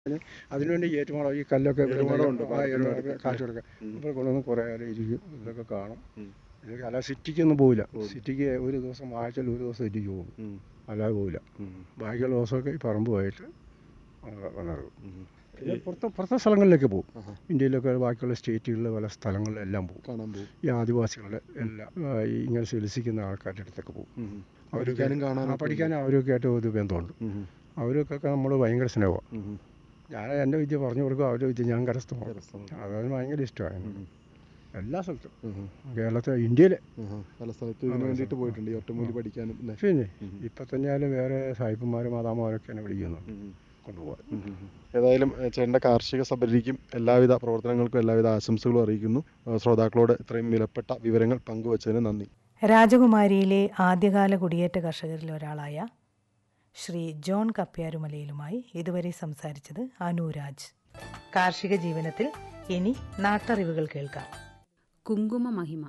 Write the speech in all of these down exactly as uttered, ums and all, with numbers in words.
അതിനുവേണ്ടി ഏറ്റുമാടം ഈ കല്ലൊക്കെ ഏറ്റുമാടമുണ്ട്, കാശ് കൊടുക്കുക. ഇപ്പോൾ കൊണ്ടുവന്ന് കുറേ നേരം ഇരിക്കും, ഇതൊക്കെ കാണും. ഇതൊക്കെ അല്ല സിറ്റിക്കൊന്നും പോവില്ല. സിറ്റിക്ക് ഒരു ദിവസം ആഴ്ചയിൽ ഒരു ദിവസം സിറ്റിക്ക് പോകും, അല്ലാതെ പോവില്ല. ബാക്കിയുള്ള ദിവസമൊക്കെ ഈ പറമ്പ് പോയിട്ട് വന്നിറങ്ങും. പുറത്ത് പുറത്തെ സ്ഥലങ്ങളിലേക്ക് പോകും. ഇന്ത്യയിലൊക്കെ ബാക്കിയുള്ള സ്റ്റേറ്റുകളിൽ പല സ്ഥലങ്ങളിലെല്ലാം പോകും. കാണാൻ പോകും. ഈ ആദിവാസികളുടെ എല്ലാം ഈ ഇങ്ങനെ ചികിത്സിക്കുന്ന ആൾക്കാരുടെ അടുത്തൊക്കെ പോകും. അവർക്ക് പഠിക്കാനും അവരൊക്കെ ആയിട്ട് ഒരു ബന്ധമുണ്ട്. അവരൊക്കെ നമ്മൾ ഭയങ്കര സ്നേഹമാണ്. ഞാൻ എൻ്റെ വിദ്യ പറഞ്ഞു കൊടുക്കും, അവരുടെ വിദ്യ ഞാൻ കരസ്ഥമാക്കും. അതാണ് ഭയങ്കര ഇഷ്ടമാണ്. എല്ലാ സ്ഥലത്തും കേരളത്തിൽ ഇന്ത്യയിൽ പല സ്ഥലത്തും ഇതിനു വേണ്ടിയിട്ട് പോയിട്ടുണ്ട്, ഈ ഒറ്റമൂലി പഠിക്കാനും. പിന്നെ ഇപ്പം തന്നെയാലും വേറെ സായിപ്പന്മാരും മാതാമാരൊക്കെയാണ് വിളിക്കുന്നത് കൊണ്ടുപോകാൻ. ഏതായാലും ചേട്ടൻ്റെ കാർഷിക സബരിക്കും എല്ലാവിധ പ്രവർത്തനങ്ങൾക്കും എല്ലാവിധ ആശംസകളും അറിയിക്കുന്നു. ശ്രോതാക്കളോട് ഇത്രയും വിലപ്പെട്ട വിവരങ്ങൾ പങ്കുവച്ചതിന് നന്ദി. രാജകുമാരിയിലെ ആദ്യകാല കുടിയേറ്റ കർഷകരിൽ ഒരാളായ ശ്രീ ജോൺ കപ്പ്യാരുമലയിലുമായി ഇതുവരെ സംസാരിച്ചത് അനുരാജ്. കാർഷിക ജീവനത്തിൽ ഇനി നാട്ടറിവുകൾ കേൾക്കാം. കുങ്കുമ മഹിമ.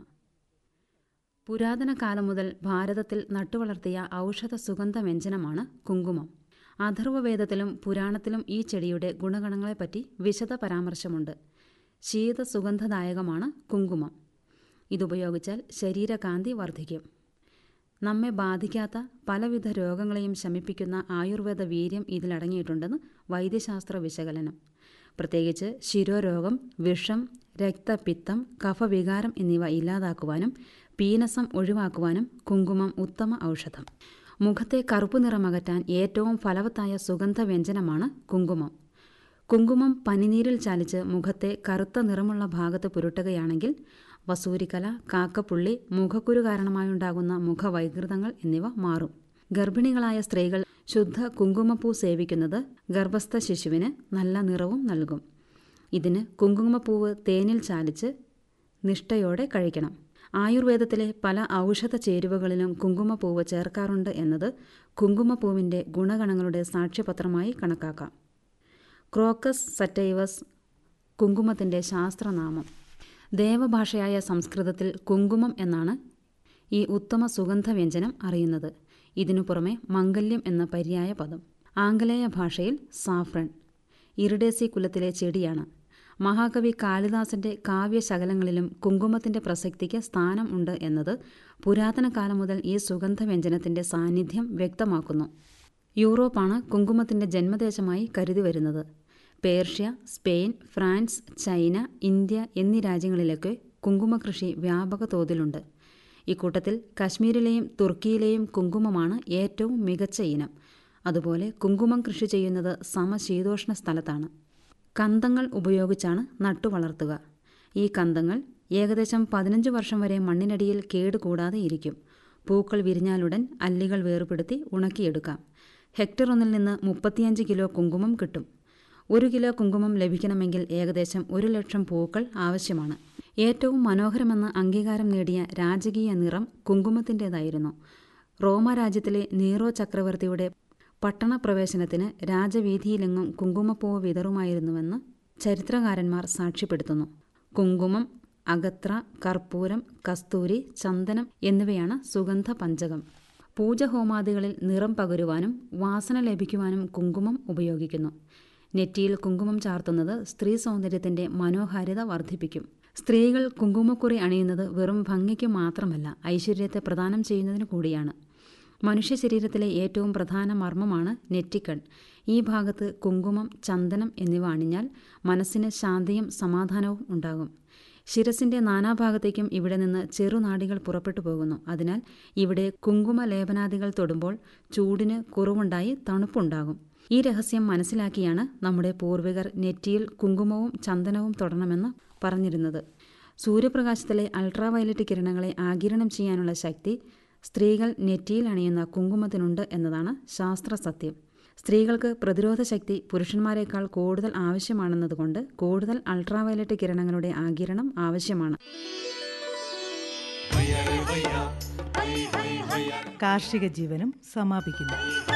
പുരാതന കാലം മുതൽ ഭാരതത്തിൽ നട്ടുവളർത്തിയ ഔഷധ സുഗന്ധ വ്യഞ്ജനമാണ് കുങ്കുമം. അഥർവവേദത്തിലും പുരാണത്തിലും ഈ ചെടിയുടെ ഗുണഗണങ്ങളെപ്പറ്റി വിശദ പരാമർശമുണ്ട്. ശീത സുഗന്ധദായകമാണ് കുങ്കുമം. ഇതുപയോഗിച്ചാൽ ശരീരകാന്തി വർദ്ധിക്കും. നമ്മെ ബാധിക്കാത്ത പലവിധ രോഗങ്ങളെയും ശമിപ്പിക്കുന്ന ആയുർവേദ വീര്യം ഇതിലടങ്ങിയിട്ടുണ്ടെന്ന് വൈദ്യശാസ്ത്ര വിശകലനം. പ്രത്യേകിച്ച് ശിരോരോഗം, വിഷം, രക്തപിത്തം, കഫവികാരം എന്നിവ ഇല്ലാതാക്കുവാനും പീനസം ഒഴിവാക്കുവാനും കുങ്കുമം ഉത്തമ ഔഷധം. മുഖത്തെ കറുപ്പ് നിറമകറ്റാൻ ഏറ്റവും ഫലവത്തായ സുഗന്ധ വ്യഞ്ജനമാണ് കുങ്കുമം. കുങ്കുമം പനിനീരിൽ ചാലിച്ച് മുഖത്തെ കറുത്ത നിറമുള്ള ഭാഗത്ത് പുരട്ടുകയാണെങ്കിൽ വസൂരിക്കല, കാക്കപ്പുള്ളി, മുഖക്കുരു കാരണമായുണ്ടാകുന്ന മുഖവൈകൃതങ്ങൾ എന്നിവ മാറും. ഗർഭിണികളായ സ്ത്രീകൾ ശുദ്ധ കുങ്കുമപ്പൂ സേവിക്കുന്നത് ഗർഭസ്ഥ ശിശുവിന് നല്ല നിറവും നൽകും. ഇതിന് കുങ്കുമപ്പൂവ് തേനിൽ ചാലിച്ച് നിഷ്ഠയോടെ കഴിക്കണം. ആയുർവേദത്തിലെ പല ഔഷധ ചേരുവകളിലും കുങ്കുമപ്പൂവ് ചേർക്കാറുണ്ട് എന്നത് കുങ്കുമപ്പൂവിൻ്റെ ഗുണഗണങ്ങളുടെ സാക്ഷ്യപത്രമായി കണക്കാക്കാം. ക്രോക്കസ് സറ്റൈവസ് കുങ്കുമത്തിൻ്റെ ശാസ്ത്രനാമം. ദേവഭാഷയായ സംസ്കൃതത്തിൽ കുങ്കുമം എന്നാണ് ഈ ഉത്തമ സുഗന്ധവ്യഞ്ജനം അറിയുന്നത്. ഇതിനു പുറമെ മംഗല്യം എന്ന പര്യായ പദം. ആംഗലേയ ഭാഷയിൽ സാഫ്രൺ. ഇറിഡേസി കുലത്തിലെ ചെടിയാണ്. മഹാകവി കാളിദാസന്റെ കാവ്യശകലങ്ങളിലും കുങ്കുമത്തിന്റെ പ്രസക്തിക്ക് സ്ഥാനം ഉണ്ട് എന്നത് പുരാതന കാലം മുതൽ ഈ സുഗന്ധവ്യഞ്ജനത്തിന്റെ സാന്നിധ്യം വ്യക്തമാക്കുന്നു. യൂറോപ്പാണ് കുങ്കുമത്തിന്റെ ജന്മദേശമായി കരുതി വരുന്നത്. Persia, Spain, France, China, India എന്നീ രാജ്യങ്ങളിലൊക്കെ കുങ്കുമകൃഷി വ്യാപക തോതിലുണ്ട്. ഇക്കൂട്ടത്തിൽ കശ്മീരിലെയും തുർക്കിയിലെയും കുങ്കുമമാണ് ഏറ്റവും മികച്ച ഇനം. അതുപോലെ കുങ്കുമം കൃഷി ചെയ്യുന്നത് സമശീതോഷ്ണ സ്ഥലത്താണ്. കന്തങ്ങൾ ഉപയോഗിച്ചാണ് നട്ടുവളർത്തുക. ഈ കന്തങ്ങൾ ഏകദേശം പതിനഞ്ച് വർഷം വരെ മണ്ണിനടിയിൽ കേടുകൂടാതെ ഇരിക്കും. പൂക്കൾ വിരിഞ്ഞാലുടൻ അല്ലികൾ വേർപെടുത്തി ഉണക്കിയെടുക്കാം. ഹെക്ടർ ഒന്നിൽ നിന്ന് മുപ്പത്തിയഞ്ച് കിലോ കുങ്കുമം കിട്ടും. ഒരു കിലോ കുങ്കുമം ലഭിക്കണമെങ്കിൽ ഏകദേശം ഒരു ലക്ഷം പൂക്കൾ ആവശ്യമാണ്. ഏറ്റവും മനോഹരമെന്ന് അംഗീകാരം നേടിയ രാജകീയ നിറം കുങ്കുമത്തിൻ്റേതായിരുന്നു. റോമാരാജ്യത്തിലെ നീറോ ചക്രവർത്തിയുടെ പട്ടണപ്രവേശനത്തിന് രാജവീഥിയിലെങ്ങും കുങ്കുമപ്പൂവ് വിതറുമായിരുന്നുവെന്ന് ചരിത്രകാരന്മാർ സാക്ഷ്യപ്പെടുത്തുന്നു. കുങ്കുമം, അഗത്ര, കർപ്പൂരം, കസ്തൂരി, ചന്ദനം എന്നിവയാണ് സുഗന്ധ പഞ്ചകം. പൂജഹോമാദികളിൽ നിറം പകരുവാനും വാസന ലഭിക്കുവാനും കുങ്കുമം ഉപയോഗിക്കുന്നു. നെറ്റിയിൽ കുങ്കുമം ചാർത്തുന്നത് സ്ത്രീ സൗന്ദര്യത്തിന്റെ മനോഹാരിത വർദ്ധിപ്പിക്കും. സ്ത്രീകൾ കുങ്കുമക്കുറി അണിയുന്നത് വെറും ഭംഗിക്ക് മാത്രമല്ല, ഐശ്വര്യത്തെ പ്രദാനം ചെയ്യുന്നതിന് കൂടിയാണ്. മനുഷ്യ ശരീരത്തിലെ ഏറ്റവും പ്രധാന മർമ്മമാണ് നെറ്റിക്കൺ. ഈ ഭാഗത്ത് കുങ്കുമം, ചന്ദനം എന്നിവ അണിഞ്ഞാൽ മനസ്സിന് ശാന്തിയും സമാധാനവും ഉണ്ടാകും. ശിരസിന്റെ നാനാഭാഗത്തേക്കും ഇവിടെ നിന്ന് ചെറുനാടികൾ പുറപ്പെട്ടു പോകുന്നു. അതിനാൽ ഇവിടെ കുങ്കുമ ലേപനാദികൾ തൊടുമ്പോൾ ചൂടിന് കുറവുണ്ടായി തണുപ്പുണ്ടാകും. ഈ രഹസ്യം മനസ്സിലാക്കിയാണ് നമ്മുടെ പൂർവികർ നെറ്റിയിൽ കുങ്കുമവും ചന്ദനവും തൊടണമെന്ന് പറഞ്ഞിരുന്നത്. സൂര്യപ്രകാശത്തിലെ അൾട്രാവയലറ്റ് കിരണങ്ങളെ ആഗിരണം ചെയ്യാനുള്ള ശക്തി സ്ത്രീകൾ നെറ്റിയിൽ അണിയുന്ന കുങ്കുമത്തിനുണ്ട് എന്നതാണ് ശാസ്ത്ര സത്യം. സ്ത്രീകൾക്ക് പ്രതിരോധ ശക്തി പുരുഷന്മാരെക്കാൾ കൂടുതൽ ആവശ്യമാണെന്നതുകൊണ്ട് കൂടുതൽ അൾട്രാവയലറ്റ് കിരണങ്ങളുടെ ആഗിരണം ആവശ്യമാണ്. കാർഷിക ജീവനം സമാപിക്കുന്നു.